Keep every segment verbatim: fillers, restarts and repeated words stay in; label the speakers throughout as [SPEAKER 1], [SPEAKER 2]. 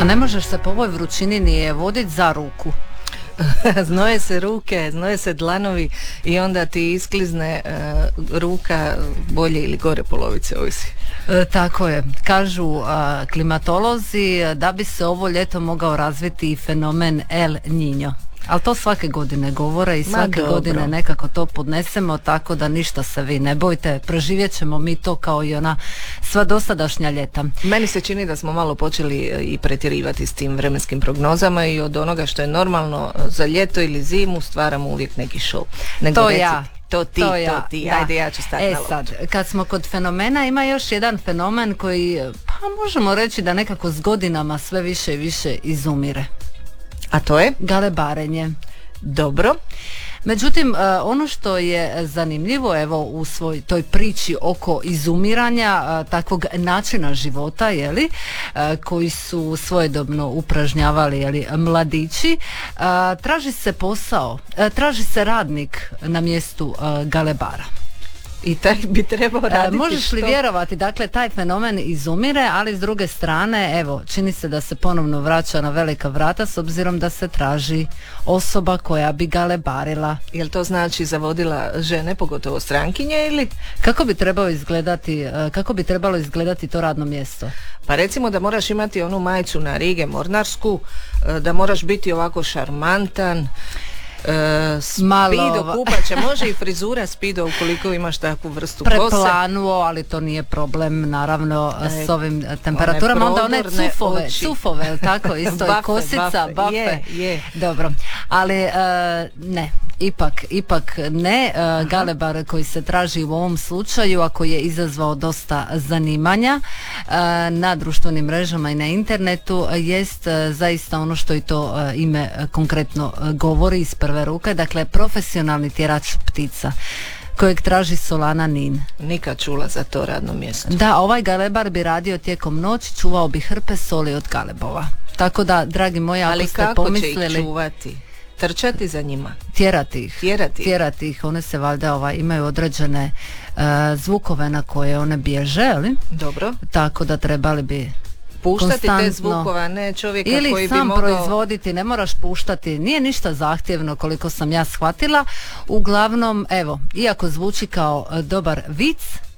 [SPEAKER 1] A ne možeš se po ovoj vrućini ni voditi za ruku.
[SPEAKER 2] Znoje se ruke, znoje se dlanovi i onda ti isklizne uh, ruka bolje ili gore polovice, ovisi.
[SPEAKER 1] E, tako je. Kažu a, klimatolozi da bi se ovo ljeto mogao razviti i fenomen El Niño. Ali to svake godine govore i svake godine nekako to podnesemo, tako da ništa se vi ne bojte, preživjet ćemo mi to kao i ona sva dosadašnja ljeta.
[SPEAKER 2] Meni se čini da smo malo počeli i pretjerivati s tim vremenskim prognozama i od onoga što je normalno za ljeto ili zimu stvaramo uvijek neki show. Nego
[SPEAKER 1] to
[SPEAKER 2] reci,
[SPEAKER 1] ja.
[SPEAKER 2] To ti, to, ja, to ti, da. Ajde ja ću stati
[SPEAKER 1] e,
[SPEAKER 2] na loptu.
[SPEAKER 1] sad, kad smo kod fenomena, ima još jedan fenomen koji, pa možemo reći da nekako s godinama sve više i više izumire.
[SPEAKER 2] A to je?
[SPEAKER 1] Galebarenje.
[SPEAKER 2] Dobro.
[SPEAKER 1] Međutim, ono što je zanimljivo evo u svoj toj priči oko izumiranja takvog načina života, jeli, koji su svojedobno upražnjavali, jeli, mladići, traži se posao, traži se radnik na mjestu galebara.
[SPEAKER 2] I taj bi trebao raditi.
[SPEAKER 1] E, možeš li
[SPEAKER 2] što?
[SPEAKER 1] vjerovati, dakle taj fenomen izumire, ali s druge strane, evo, čini se da se ponovno vraća na velika vrata s obzirom da se traži osoba koja bi galebarila.
[SPEAKER 2] Jel to znači zavodila žene, pogotovo strankinje, ili?
[SPEAKER 1] Kako bi trebalo izgledati, kako bi trebalo izgledati to radno mjesto?
[SPEAKER 2] Pa recimo da moraš imati onu majicu na rige mornarsku, da moraš biti ovako šarmantan, Uh, Spido kupača, može i frizura Spido ukoliko imaš takvu vrstu kose.
[SPEAKER 1] Preplanuo, ali to nije problem naravno e, s ovim temperaturama. Onda one cufove, oči. cufove, tako isto bafe, i kosica, bafe, bafe. Je, je. Dobro, ali uh, ne. Ipak, ipak ne, uh, galebar koji se traži u ovom slučaju, a koji je izazvao dosta zanimanja uh, na društvenim mrežama i na internetu, jest uh, zaista ono što i to uh, ime uh, konkretno uh, govori iz prve ruke, dakle profesionalni tjerač ptica kojeg traži Solana Nin.
[SPEAKER 2] Nikad čula za to radno mjesto.
[SPEAKER 1] Da, ovaj galebar bi radio tijekom noći, čuvao bi hrpe soli od galebova. Tako da, dragi moji, ako
[SPEAKER 2] ali
[SPEAKER 1] ste pomislili...
[SPEAKER 2] Ali kako će ih čuvati? Trčati za njima?
[SPEAKER 1] Tjerati ih.
[SPEAKER 2] Tjerati.
[SPEAKER 1] Tjerati ih. One se valjda ovaj, imaju određene uh, zvukove na koje one bježe, ali?
[SPEAKER 2] Dobro.
[SPEAKER 1] Tako da trebali bi
[SPEAKER 2] puštati te zvukova, ne čovjeka
[SPEAKER 1] ili
[SPEAKER 2] koji
[SPEAKER 1] sam
[SPEAKER 2] bi mogao...
[SPEAKER 1] proizvoditi, ne moraš puštati, nije ništa zahtjevno koliko sam ja shvatila. Uglavnom, evo, iako zvuči kao dobar vic,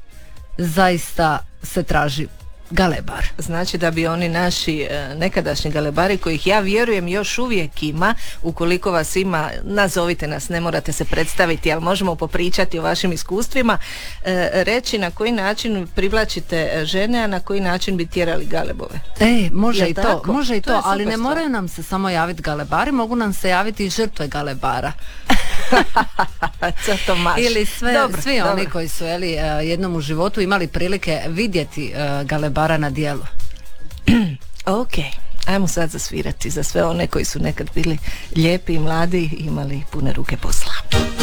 [SPEAKER 1] zaista se traži galebar.
[SPEAKER 2] Znači da bi oni naši nekadašnji galebari, kojih ja vjerujem još uvijek ima, ukoliko vas ima, nazovite nas, ne morate se predstaviti, ali možemo popričati o vašim iskustvima, reći na koji način privlačite žene, a na koji način bi tjerali galebove.
[SPEAKER 1] E, može i to,
[SPEAKER 2] tako?
[SPEAKER 1] može i to,
[SPEAKER 2] to
[SPEAKER 1] ali ne
[SPEAKER 2] stvar.
[SPEAKER 1] moraju nam se samo javiti galebari, mogu nam se javiti i žrtve galebara. Ili sve, dobro, svi dobro. Oni koji su jeli, jednom u životu imali prilike vidjeti uh, galebara na djelu.
[SPEAKER 2] Ok, ajmo sad zasvirati za sve one koji su nekad bili lijepi i mladi i imali pune ruke posla.